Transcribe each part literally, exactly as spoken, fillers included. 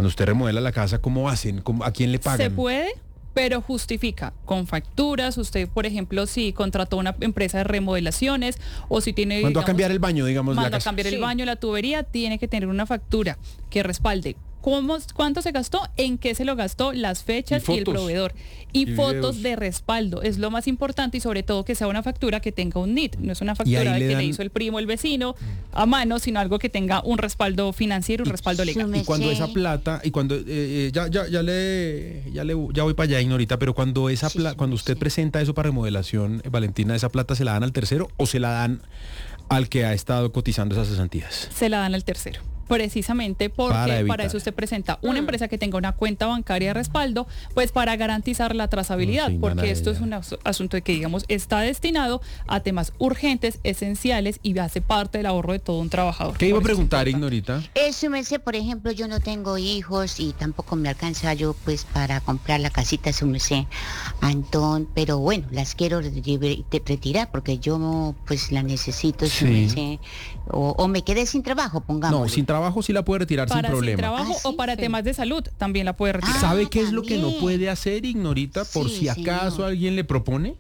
Cuando usted remodela la casa, ¿cómo hacen? ¿Cómo, ¿A quién le pagan? Se puede, pero justifica con facturas. Usted, por ejemplo, si contrató una empresa de remodelaciones o si tiene... Mandó digamos, a cambiar el baño, digamos, la Mandó a casa. cambiar el Sí. baño, la tubería, tiene que tener una factura que respalde cómo, cuánto se gastó, en qué se lo gastó, las fechas y, Y el fotos. proveedor. Y, Y fotos videos. de respaldo. Es lo más importante y sobre todo que sea una factura que tenga un N I T. No es una factura ahí de le que dan- le hizo el primo, el vecino, a mano, sino algo que tenga un respaldo financiero, un respaldo legal. Sume- Y cuando Sí. esa plata, y cuando eh, eh, ya, ya, ya le, ya le, ya voy para allá, Ignorita, pero cuando esa Sí, plata, sí, cuando usted sí. presenta eso para remodelación, eh, Valentina, ¿esa plata se la dan al tercero o se la dan al que ha estado cotizando esas cesantías? Se la dan al tercero. Precisamente porque Para para, evitar. eso usted presenta una Mm. empresa que tenga una cuenta bancaria de respaldo, pues para garantizar la trazabilidad, No, sí, porque gana esto ella. es un asu- asunto de que, digamos, está destinado a temas urgentes, esenciales y hace parte del ahorro de todo un trabajador. ¿Qué iba a Por eso es preguntar, importante. Ignorita? Eso me sé, por ejemplo, yo no tengo hijos y tampoco me alcanza yo pues para comprar la casita, su merced, Antón, pero bueno, las quiero re- re- retirar porque yo pues la necesito, su Sí. merced, o, o me quedé sin trabajo, pongamos. No, sin trabajo sí la puede retirar sin Para sin problema. trabajo Ah, o sí, para sí. temas de salud también la puede retirar. Ah, ¿Sabe qué es lo que no también. puede hacer, Ignorita, por Sí, si acaso señor. alguien le propone?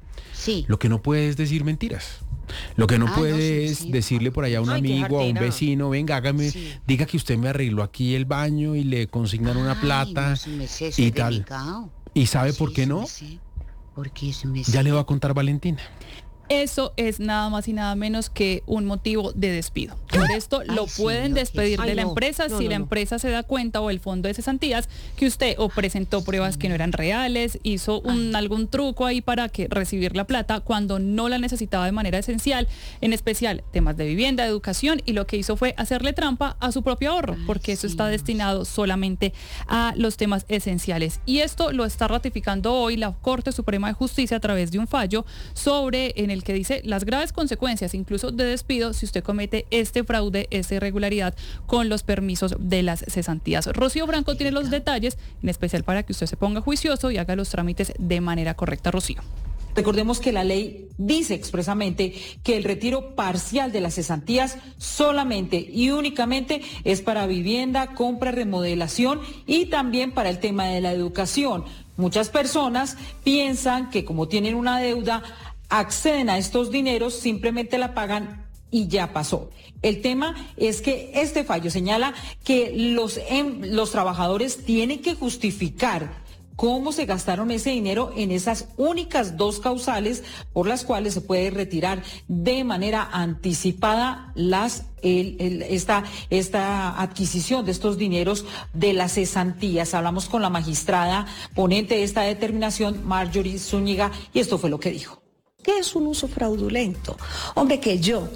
Sí. Lo que no puede es decir mentiras. Lo que no Ah, no, puede sí, es sí. decirle por allá a un Ay, qué amigo, a un jartera. vecino, venga, hágame, Sí. diga que usted me arregló aquí el baño y le consignan una Ay, plata no, su merced, eso y es tal. delicado. ¿Y sabe Sí, por qué su no? merced. Porque su merced. Ya le va a contar Valentina. Eso es nada más y nada menos que un motivo de despido. Por esto Ay, lo pueden señor, despedir qué- de la Ay, no. empresa No, si no, la no. empresa se da cuenta o el fondo de cesantías que usted o presentó pruebas que no eran reales, hizo un, algún truco ahí para que recibir la plata cuando no la necesitaba de manera esencial, en especial temas de vivienda, educación, y lo que hizo fue hacerle trampa a su propio ahorro, porque eso sí, está no destinado solamente a los temas esenciales. Y esto lo está ratificando hoy la Corte Suprema de Justicia a través de un fallo sobre en el que dice las graves consecuencias, incluso de despido, si usted comete este fraude, esta irregularidad con los permisos de las cesantías. Rocío Franco tiene los detalles, en especial para que usted se ponga juicioso y haga los trámites de manera correcta, Rocío. Recordemos que la ley dice expresamente que el retiro parcial de las cesantías solamente y únicamente es para vivienda, compra, remodelación y también para el tema de la educación. Muchas personas piensan que como tienen una deuda, acceden a estos dineros, simplemente la pagan y ya pasó. El tema es que este fallo señala que los, em, los trabajadores tienen que justificar cómo se gastaron ese dinero en esas únicas dos causales por las cuales se puede retirar de manera anticipada las el, el, esta, esta adquisición de estos dineros de las cesantías. Hablamos con la magistrada ponente de esta determinación, Marjorie Zúñiga, y esto fue lo que dijo. ¿Qué es un uso fraudulento? Hombre, que yo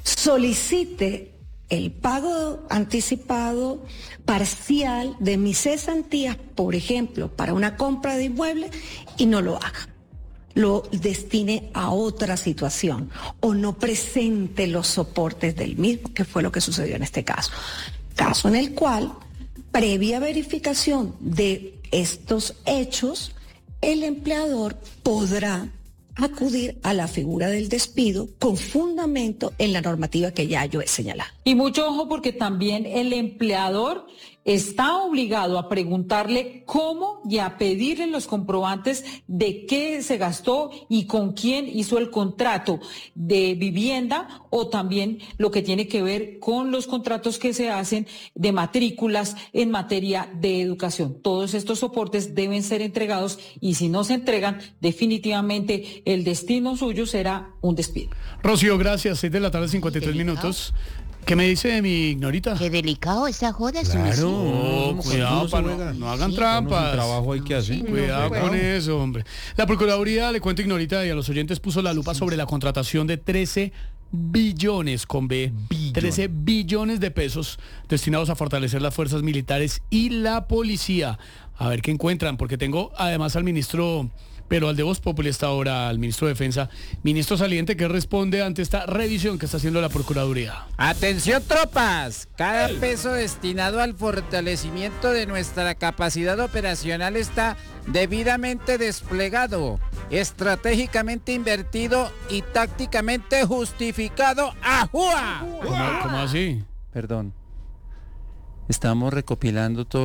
solicite el pago anticipado parcial de mis cesantías, por ejemplo, para una compra de inmueble y no lo haga. Lo destine a otra situación o no presente los soportes del mismo, que fue lo que sucedió en este caso. Caso en el cual, previa verificación de estos hechos, el empleador podrá acudir a la figura del despido con fundamento en la normativa que ya yo he señalado. Y mucho ojo porque también el empleador está obligado a preguntarle cómo y a pedirle los comprobantes de qué se gastó y con quién hizo el contrato de vivienda o también lo que tiene que ver con los contratos que se hacen de matrículas en materia de educación. Todos estos soportes deben ser entregados y si no se entregan, definitivamente el destino suyo será un despido. Rocío, gracias. seis de la tarde, cincuenta y tres minutos. ¿Qué me dice de mi Ignorita? Qué delicado esa joda, su Claro. merced. No, No, cuidado, no se pa, no, juega. no hagan Sí, trampas. Sin trabajo hay que hacer. Cuidado No, con pegado. eso, hombre. La Procuraduría, le cuento Ignorita y a los oyentes, puso la lupa sobre la contratación de trece billones con B, trece billones de pesos destinados a fortalecer las fuerzas militares y la policía. A ver qué encuentran, porque tengo además al ministro, pero al de Voz Populi está ahora, al ministro de Defensa, ministro saliente, que responde ante esta revisión que está haciendo la Procuraduría. Atención tropas, cada peso destinado al fortalecimiento de nuestra capacidad operacional está debidamente desplegado, estratégicamente invertido y tácticamente justificado. ¡Ajúa! ¿Cómo, cómo así? Perdón, estamos recopilando todo